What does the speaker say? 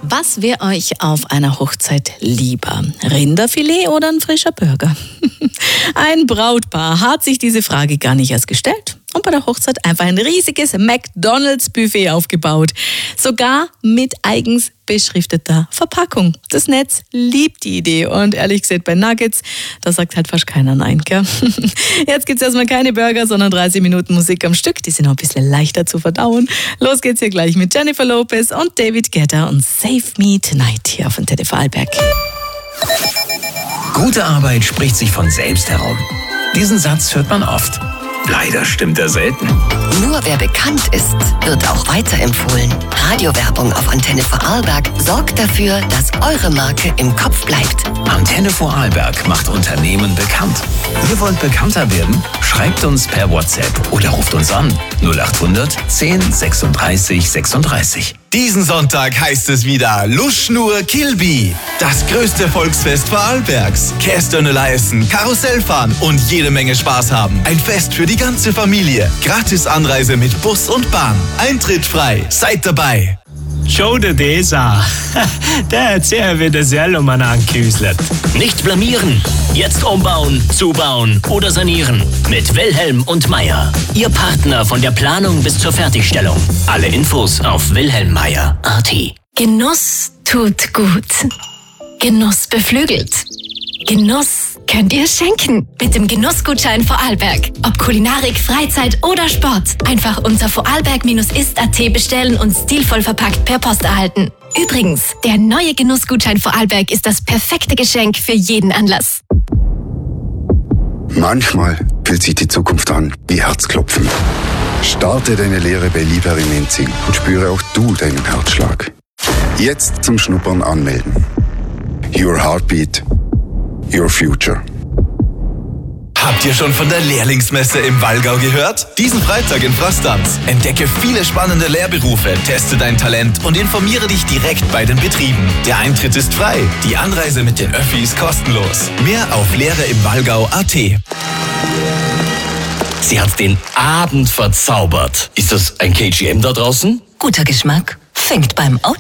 Was wäre euch auf einer Hochzeit lieber? Rinderfilet oder ein frischer Burger? Ein Brautpaar hat sich diese Frage gar nicht erst gestellt und bei der Hochzeit einfach ein riesiges McDonald's-Buffet aufgebaut. Sogar mit eigens beschrifteter Verpackung. Das Netz liebt die Idee und ehrlich gesagt bei Nuggets, da sagt halt fast keiner Nein, gell? Jetzt gibt's erstmal keine Burger, sondern 30 Minuten Musik am Stück. Die sind auch ein bisschen leichter zu verdauen. Los geht's hier gleich mit Jennifer Lopez und David Guetta und Save Me Tonight hier auf Antenne Vorarlberg. Gute Arbeit spricht sich von selbst herum. Diesen Satz hört man oft. Leider stimmt er selten. Nur wer bekannt ist, wird auch weiterempfohlen. Radiowerbung auf Antenne Vorarlberg sorgt dafür, dass eure Marke im Kopf bleibt. Antenne Vorarlberg macht Unternehmen bekannt. Ihr wollt bekannter werden? Schreibt uns per WhatsApp oder ruft uns an 0800 10 36 36. Diesen Sonntag heißt es wieder Luschnur Kilby. Das größte Volksfest Vorarlbergs. Käsdönerl essen, Karussell fahren und jede Menge Spaß haben. Ein Fest für die ganze Familie. Gratis Anreise mit Bus und Bahn. Eintritt frei. Seid dabei. Schau dir das an. Der hat sehr wieder Sellermann angeküsselt. Nicht blamieren. Jetzt umbauen, zubauen oder sanieren. Mit Wilhelm und Meier. Ihr Partner von der Planung bis zur Fertigstellung. Alle Infos auf wilhelmmeier.at. Genuss tut gut. Genuss beflügelt. Genuss könnt ihr schenken mit dem Genussgutschein Vorarlberg. Ob Kulinarik, Freizeit oder Sport. Einfach unter vorarlberg-ist.at bestellen und stilvoll verpackt per Post erhalten. Übrigens, der neue Genussgutschein Vorarlberg ist das perfekte Geschenk für jeden Anlass. Manchmal fühlt sich die Zukunft an wie Herzklopfen. Starte deine Lehre bei Liebherr in Enzing und spüre auch du deinen Herzschlag. Jetzt zum Schnuppern anmelden. Your Heartbeat. Your Future. Habt ihr schon von der Lehrlingsmesse im Wallgau gehört? Diesen Freitag in Frastanz. Entdecke viele spannende Lehrberufe, teste dein Talent und informiere dich direkt bei den Betrieben. Der Eintritt ist frei, die Anreise mit den Öffis kostenlos. Mehr auf lehreimwallgau.at. Sie hat den Abend verzaubert. Ist das ein KGM da draußen? Guter Geschmack fängt beim Auto